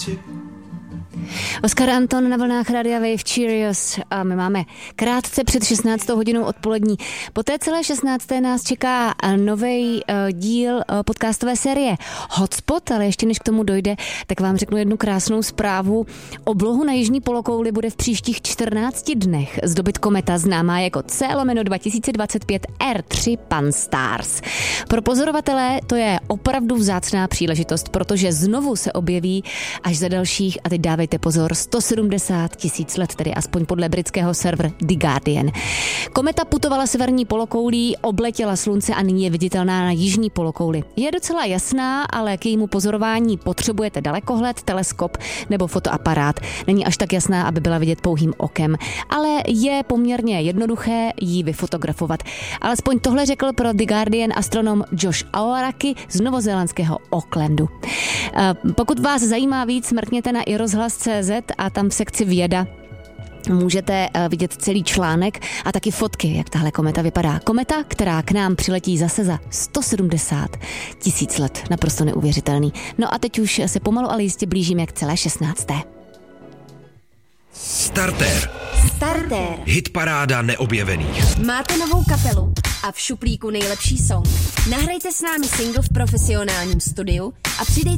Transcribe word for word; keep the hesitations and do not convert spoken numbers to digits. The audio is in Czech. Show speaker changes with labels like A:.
A: Oskar Anton na vlnách Radia Wave, Cheerios, a my máme krátce před šestnáctou hodinou odpolední. Po té celé šestnácté nás čeká nový uh, díl uh, podcastové série Hotspot, ale ještě než k tomu dojde, tak vám řeknu jednu krásnou zprávu. Oblohu na jižní polokouli bude v příštích čtrnácti dnech zdobit kometa známá jako C lomeno dva tisíce dvacet pět R tři Pan-STARRS. Pro pozorovatele to je opravdu vzácná příležitost, protože znovu se objeví až za dalších, a teď dávejte pozor, sto sedmdesát tisíc let, tedy aspoň podle britského serveru The Guardian. Kometa putovala severní polokoulí, obletěla slunce a nyní je viditelná na jižní polokouli. Je docela jasná, ale k jejímu pozorování potřebujete dalekohled, teleskop nebo fotoaparát. Není až tak jasná, aby byla vidět pouhým okem, ale je poměrně jednoduché ji vyfotografovat. Alespoň tohle řekl pro The Guardian astronom Josh Aoraki z novozélandského Aucklandu. Pokud vás zajímá víc, mrkněte na i rozhlas tečka cé zet a tam v sekci věda můžete vidět celý článek a taky fotky, jak tahle kometa vypadá. Kometa, která k nám přiletí zase za sto sedmdesát tisíc let. Naprosto neuvěřitelný. No a teď už se pomalu, ale jistě blížíme k celé šestnácté.
B: Startér.
C: Startér.
B: Hitparáda neobjevených.
C: Máte novou kapelu a v šuplíku nejlepší song. Nahrajte s námi single v profesionálním studiu a přidejte